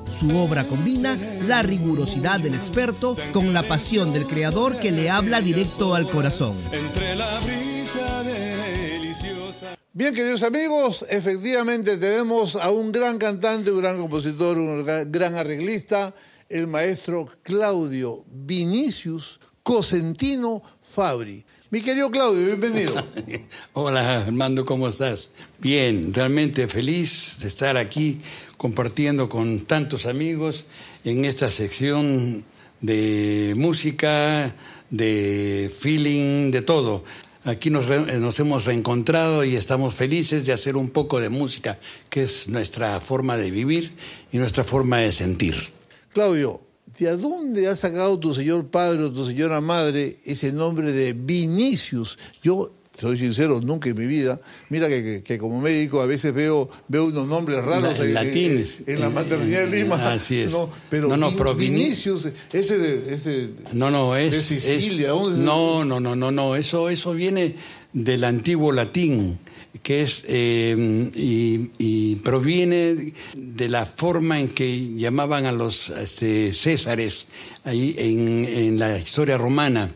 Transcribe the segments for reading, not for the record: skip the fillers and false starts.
Su obra combina la rigurosidad del experto con la pasión del creador que le habla directo al corazón. Entre la brisa deliciosa. Bien, queridos amigos, efectivamente tenemos a un gran cantante, un gran compositor, un gran arreglista, el maestro Claudio Vinicius Cosentino Fabri. Mi querido Claudio, bienvenido. Hola, Armando, ¿cómo estás? Bien, realmente feliz de estar aquí compartiendo con tantos amigos en esta sección de música, de feeling, de todo. Aquí nos hemos reencontrado y estamos felices de hacer un poco de música, que es nuestra forma de vivir y nuestra forma de sentir. Claudio, ¿de dónde ha sacado tu señor padre o tu señora madre ese nombre de Vinicius? Yo, soy sincero, nunca en mi vida, mira que como médico a veces veo unos nombres raros latines, en la maternidad de Lima. Así es. No, pero Vinicius, ese es de Sicilia. No, eso viene del antiguo latín, que es y proviene de la forma en que llamaban a los césares ahí en la historia romana.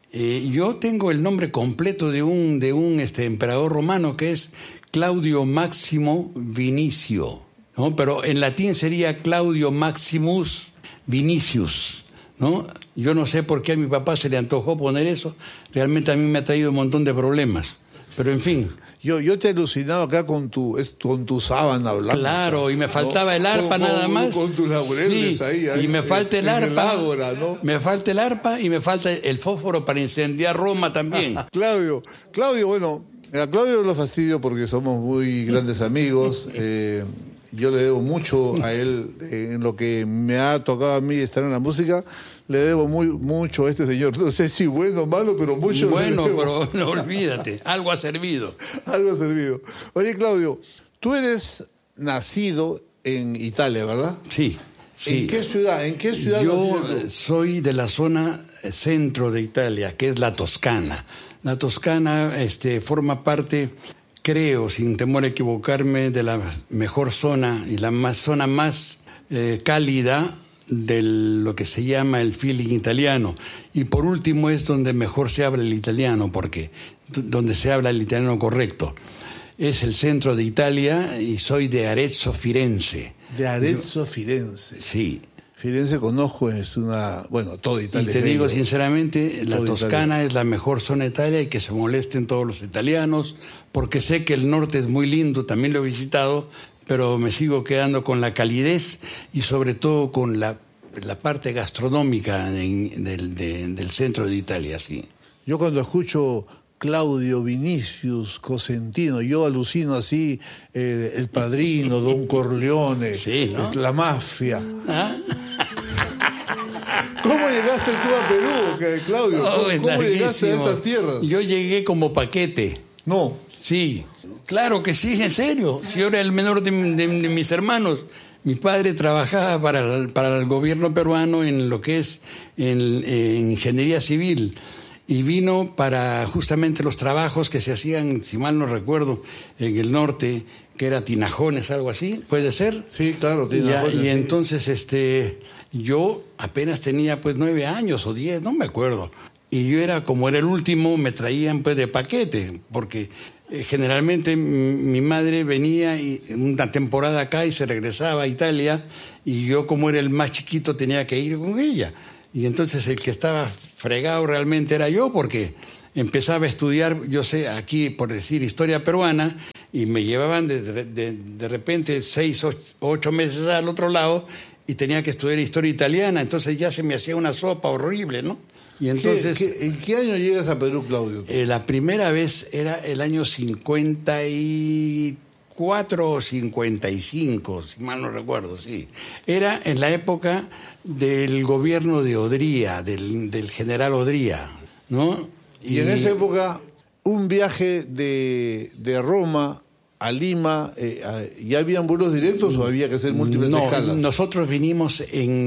Yo tengo el nombre completo de un emperador romano, que es Claudio Máximo Vinicio, ¿no? Pero en latín sería Claudio Maximus Vinicius, ¿no? Yo no sé por qué a mi papá se le antojó poner eso. Realmente a mí me ha traído un montón de problemas. Pero en fin. Yo te he alucinado acá con tu sábana blanca. Claro, y me faltaba el arpa nada más. Con tus laureles ahí. Y me falta el arpa. El ágora, ¿no? Me falta el arpa y me falta el fósforo para incendiar Roma también. Claudio, bueno, a Claudio lo fastidio porque somos muy grandes amigos. Yo le debo mucho a él en lo que me ha tocado a mí estar en la música. Le debo mucho a este señor. No sé si bueno o malo, pero mucho. Bueno, pero no olvídate. Algo ha servido. Algo ha servido. Oye, Claudio, tú eres nacido en Italia, ¿verdad? Sí. ¿En qué ciudad? Yo soy de la zona centro de Italia, que es la Toscana. La Toscana forma parte, creo, sin temor a equivocarme, de la mejor zona y la zona más cálida de lo que se llama el feeling italiano. Y por último es donde mejor se habla el italiano, porque donde se habla el italiano correcto. Es el centro de Italia y soy de Arezzo, Firenze. De Arezzo, Firenze. Sí. Firenze conozco, es toda Italia. Y te digo sinceramente, la Toscana es la mejor zona de Italia y que se molesten todos los italianos, porque sé que el norte es muy lindo, también lo he visitado, pero me sigo quedando con la calidez y sobre todo con la parte gastronómica del centro de Italia, sí. Yo cuando escucho Claudio Vinicius Cosentino, yo alucino así, El Padrino, Don Corleone, sí, ¿no? La mafia. ¿Ah? ¿Cómo llegaste tú a Perú, Claudio? ¿Cómo llegaste a estas tierras? Yo llegué como paquete. No. Sí, claro que sí, en serio. Si yo era el menor de mis hermanos. Mi padre trabajaba para el gobierno peruano en lo que es en ingeniería civil y vino para justamente los trabajos que se hacían, si mal no recuerdo, en el norte, que era Tinajones, algo así, ¿puede ser? Sí, claro, Tinajones. Y sí. Entonces yo apenas tenía 9 años o 10, no me acuerdo. Y yo como era el último, me traían de paquete, porque generalmente mi madre venía una temporada acá y se regresaba a Italia, y yo como era el más chiquito tenía que ir con ella. Y entonces el que estaba fregado realmente era yo, porque empezaba a estudiar, yo sé, aquí por decir historia peruana, y me llevaban de repente 6 o 8 meses al otro lado y tenía que estudiar historia italiana, entonces ya se me hacía una sopa horrible, ¿no? Y entonces, ¿En qué año llegas a Perú, Claudio? La primera vez era el año 54 o 55, si mal no recuerdo, sí. Era en la época del gobierno de Odría, del general Odría, ¿no? Y en esa época, un viaje de Roma a Lima, ¿ya habían vuelos directos o había que hacer múltiples escalas? Nosotros vinimos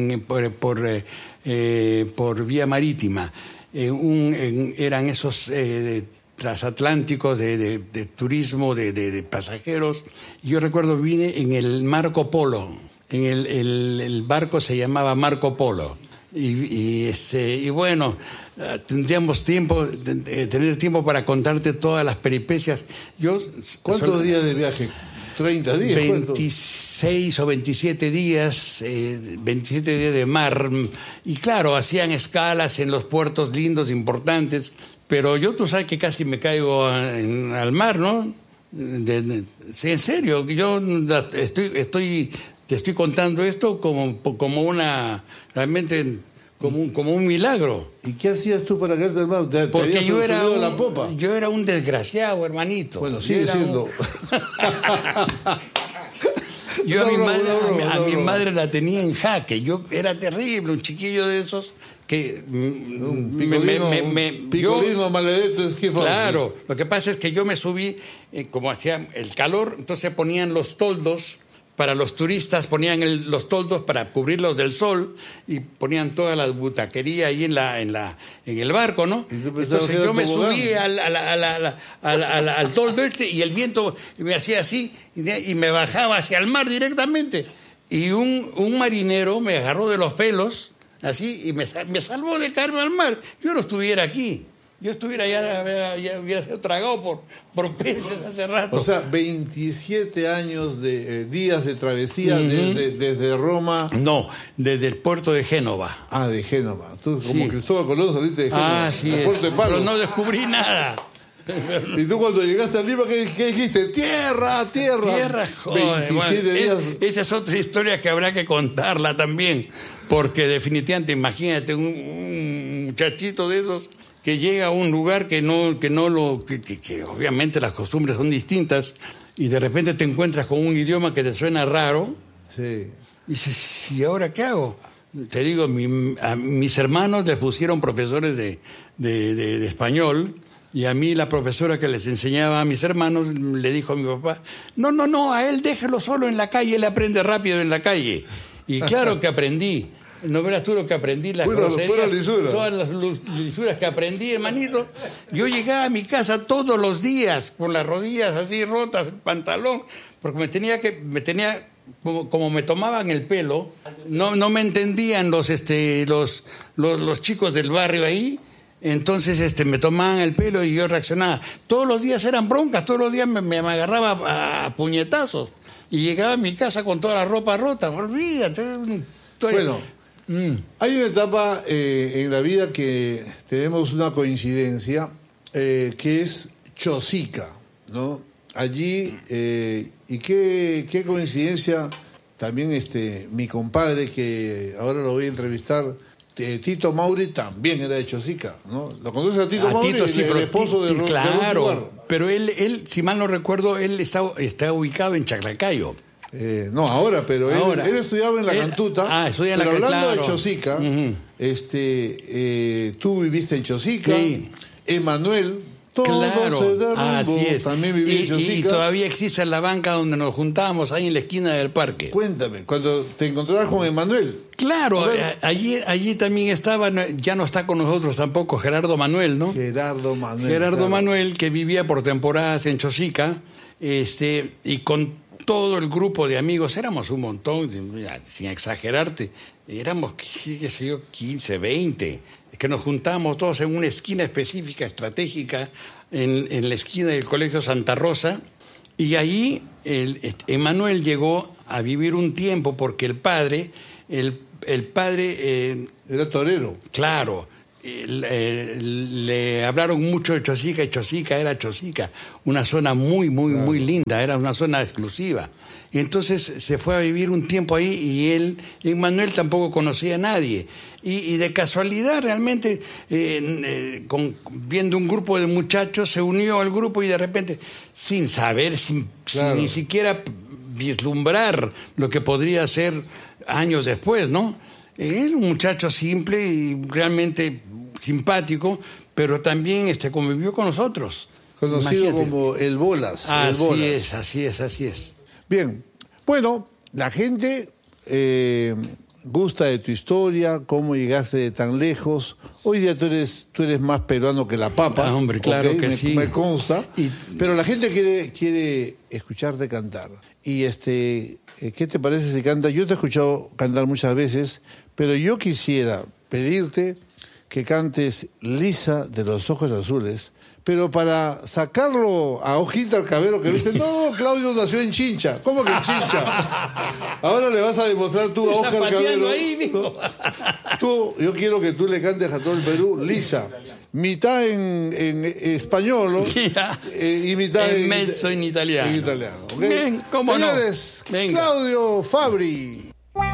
por vía marítima. Eran esos transatlánticos de turismo de pasajeros. Yo recuerdo vine en el Marco Polo. el barco se llamaba Marco Polo. Y bueno, tendríamos tener tiempo para contarte todas las peripecias. ¿Cuántos días de viaje? 30 días. 26 o 27 días, 27 días de mar. Y claro, hacían escalas en los puertos lindos, importantes. Pero tú sabes que casi me caigo al mar, ¿no? Sí, en serio, yo te estoy contando esto como realmente como un milagro. ¿Y qué hacías tú para caerte al mar? Porque yo era un desgraciado, hermanito. Bueno, sigue siendo. Yo a mi madre la tenía en jaque. Yo era terrible, un chiquillo de esos que picolino maledetto esquifo. Claro, lo que pasa es que yo me subí, como hacía el calor, entonces ponían los toldos para los turistas, ponían los toldos para cubrirlos del sol y ponían toda la butaquería ahí en el barco, ¿no? Entonces yo me subí al toldo y el viento me hacía así y me bajaba hacia el mar directamente. Y un marinero me agarró de los pelos así y me salvó de caerme al mar. Yo no estuviera aquí. Yo estuviera ya hubiera sido tragado por peces hace rato. O sea, 27 años de días de travesía desde Roma. No, desde el puerto de Génova. Ah, de Génova. Tú como Cristóbal Colón saliste de Génova. Ah, sí es. Pero no descubrí nada. ¿Y tú cuando llegaste a Lima qué dijiste? ¡Tierra! Tierra, joder. 27 días. Esa es otra historia que habrá que contarla también. Porque definitivamente, imagínate un muchachito de esos que llega a un lugar que obviamente las costumbres son distintas y de repente te encuentras con un idioma que te suena raro. Sí. Y dices, ¿y ahora qué hago? Te digo, a mis hermanos les pusieron profesores de español y a mí la profesora que les enseñaba a mis hermanos le dijo a mi papá, no, a él déjelo solo en la calle, él aprende rápido en la calle. Y claro que aprendí. No verás tú lo que aprendí, las groserías, todas las lisuras que aprendí, hermanito. Yo llegaba a mi casa todos los días con las rodillas así rotas, el pantalón, porque me tenía como me tomaban el pelo, no me entendían los chicos del barrio ahí. Entonces me tomaban el pelo y yo reaccionaba. Todos los días eran broncas, todos los días me agarraba a puñetazos y llegaba a mi casa con toda la ropa rota. Olvídate. Bueno. Hay una etapa en la vida que tenemos una coincidencia que es Chosica, ¿no? Allí, y qué coincidencia, también mi compadre, que ahora lo voy a entrevistar, Tito Mauri, también era de Chosica, ¿no? ¿Lo conoces a Tito Mauri? Tito, sí, el esposo de claro, pero él, si mal no recuerdo, él está ubicado en Chaclacayo. No, ahora, pero él estudiaba en la Cantuta. Estudia en la Pero hablando claro. de Chosica, tú viviste en Chosica, sí. Emanuel, claro, así es. También viví en Chosica. Y todavía existe la banca donde nos juntábamos, ahí en la esquina del parque. Cuéntame, cuando te encontrabas con Emanuel. Claro, allí también estaba, ya no está con nosotros tampoco, Gerardo Manuel, ¿no? Gerardo Manuel, que vivía por temporadas en Chosica, y con todo el grupo de amigos, éramos un montón, sin exagerarte, éramos, qué sé yo, 15, 20, que nos juntábamos todos en una esquina específica, estratégica, en la esquina del Colegio Santa Rosa, y ahí Emanuel llegó a vivir un tiempo porque el padre era torero. Claro. Le hablaron mucho de Chosica y Chosica era Chosica, una zona muy linda, era una zona exclusiva. Y entonces se fue a vivir un tiempo ahí y Manuel tampoco conocía a nadie. Y de casualidad realmente, viendo un grupo de muchachos, se unió al grupo y de repente, sin saber, sin ni siquiera vislumbrar lo que podría ser años después, ¿no? Era un muchacho simple y realmente simpático, pero también convivió con nosotros. Conocido Imagínate. como el Bolas. Así es. Bien, bueno, la gente gusta de tu historia, cómo llegaste de tan lejos. Hoy día tú eres más peruano que la papa. Ah, hombre, claro, ¿ok? que sí. Me consta. Y- Pero la gente quiere escucharte cantar. Y ¿qué te parece si canta? Yo te he escuchado cantar muchas veces, pero yo quisiera pedirte que cantes Lisa de los ojos azules. Pero para sacarlo a hojita al cabero que viste, no, Claudio nació en Chincha. ¿Cómo que en Chincha? Ahora le vas a demostrar tú a Oscar Zapateando Cabero. ahí, mijo. Yo quiero que tú le cantes a todo el Perú, Lisa. Mitad en español, ¿no? Ya. Y mitad En mezzo en italiano. En italiano, ¿ok? Bien, ¿cómo no? Señores, Venga. Claudio Fabri.